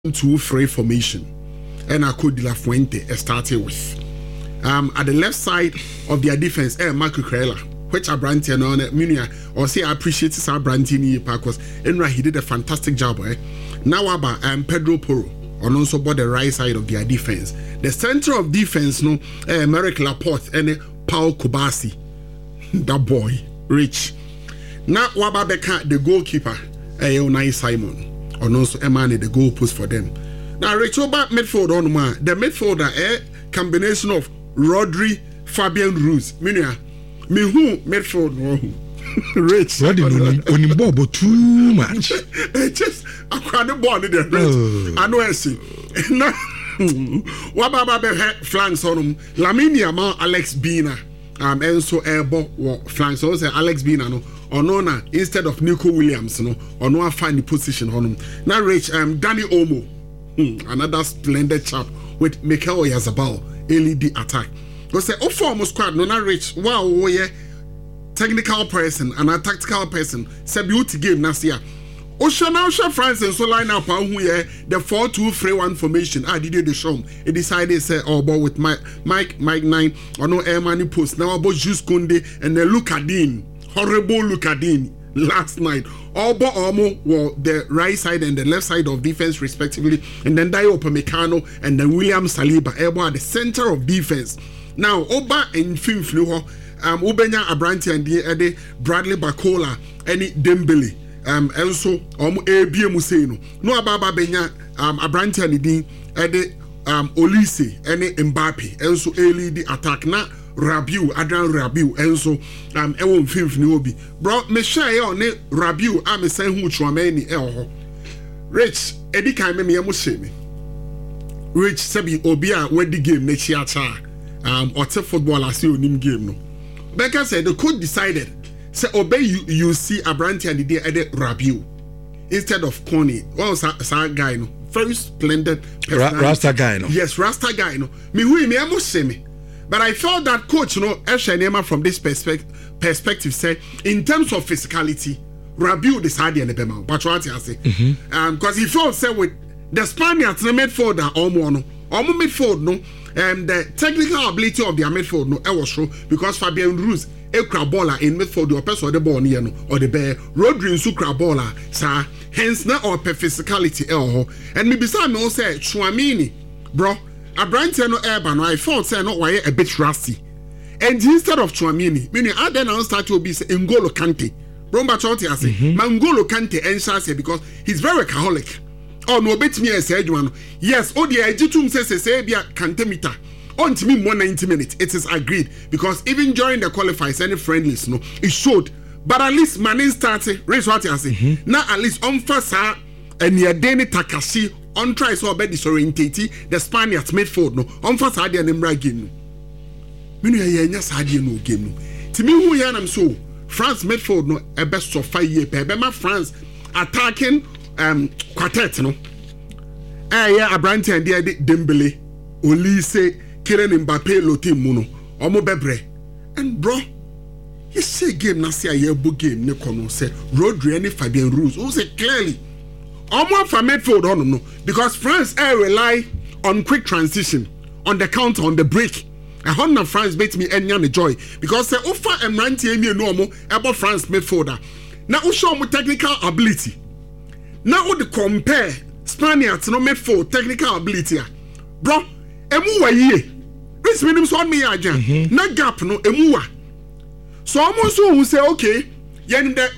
1-2-3 formation, and Aco de la Fuente started with. At the left side of their defense, Marco Crella, which are Brantin on Munia, or say I appreciate this Brantin because Enra he did a fantastic job. Now about Pedro Porro on also about the right side of their defense. The center of defense, no, Merrick Laporte and Paul Kubasi, that boy, rich. Now Wababeka, the goalkeeper, Unai Simon. And also Emani the goal post for them. Now Rachel back midfield on the midfielder combination of Rodri, Fabian Ruiz. Me who midfield Rich. When Bobo too much. Just I can't born in the I know I see. Now Wababa flanks on him. Laminia Ma Alex Bina. And so airbo flanks also Alex Bina no. Or no, instead of Nico Williams, no, or no, I find the position on him. Now, Rich, Danny Olmo, another splendid chap with Mikel Oyarzabal, LED attack. Go say, oh, former squad, no, not Rich. Wow, oh, yeah, technical person and a tactical person. Say beauty game, Nasia. Osha France and so line up who yeah the 4-2-3-1 formation. I did the show. It decided say oh but with Mike 9 or no Airmani post now about Jules Koundé and the Lucadine. Horrible Lucadine last night. Obo Omo were the right side and the left side of defense respectively, and then Dio Upamecano and then William Saliba Ebo at the center of defense. Now Oba and Finfluho, Ubenya Abranti and the Bradley Bacola, any Dembele, also Ebie Museno, no Ababa Benya Abranti and the Olise, any Mbappe, also LED attack now. Rabiu, Adrian Rabiu, and so Ewon Fifth Niobi. Bro, me share on it Rabiu, I'm a saying who Chwameni Elho. Rich, Eddie Kaime Yamushemi. Rich Sebi Obia, where the game next year, or te football as you name game. No. Becca said the coach decided, say, obey you see Abranti and the day added Rabiu instead of Connie. Well, sa guy, no, very splendid. Rasta guy, no. Yes, Rasta guy, no. Me who me Yamushemi. But I felt that coach, you know, Eshenema from this perspective said, in terms of physicality, Rabiu decided the Bema. But what I say, because he felt said with the Spaniards, the midfield are almost midfield, no, and the technical ability of their midfield, no, I was sure because Fabian Ruiz, a crabola in midfield, the person or the ball, no, or the bear, Rodri and crabola, sir, hence not or physicality, and maybe some will say, Chouamini, bro. Abranti no Urban, I thought say no why a bit rusty. And instead of Chouamini, meaning I then start to be N'Golo Kante. Bromba Choti I say, N'Golo Kante and say because he's very alcoholic. Oh no, bet me I said one. Yes, oh the Ejitum says say be a Kante meter. On to me 190 minutes. It is agreed because even during the qualifiers, any friendlies, no, it showed. But at least Manin started. Raise what I say. Now at least on first and near Deni Takashi. On try so bad disorientated the Spaniards midfield no on first had an emra game no me no yenya sade no game no ti me hu ya nam so France midfield no a best of 5 years per be France attacking quartet no yeah Abranti and the Dembele Olise Kylian Mbappe Lotte mu no omo bebre and bro you say game na say a book game ne kono say Rodri and Fabian Ruiz who say clearly Almost from midfield on no because France rely on quick transition on the counter on the break. A Honda France makes me any joy because they offer Emranti and normal about France midfielder. Now we show more technical ability. Now we compare Spaniards no midfield technical ability. Bro, emuwa ye. This means on me again. Na gap no emuwa. So almost who say okay, yen the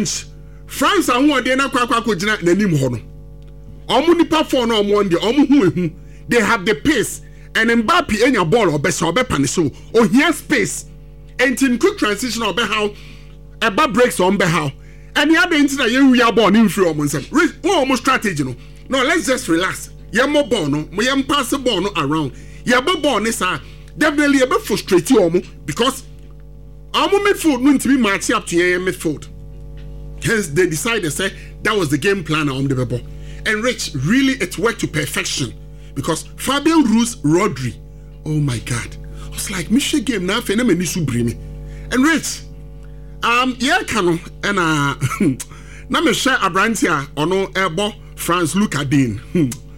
France and one day na kwakwa kojina nanim ho no. Omo nipa for no omo nde omo hu ehu. They have the pace and Mbappe enya ball obesa obepa so. Oh here space. And in quick transition obeha eba breaks on beha. And the other into that you are born in free almost almost strategy no. No, let's just relax. Ye mo ball no, mo ye pass the ball no around. Ye ball ni sa definitely a bit frustrated omo because omo midfield no to be match up to your midfield. Hence, they decided, say, that was the game plan on the ball. And Rich, really, it worked to perfection. Because Fabian Ruiz, Rodri, oh my God. I was like, Michel game now, phenomenon is sublime. And Rich, yeah, Kano, and na me share Abrantia, or no, France Lucadine.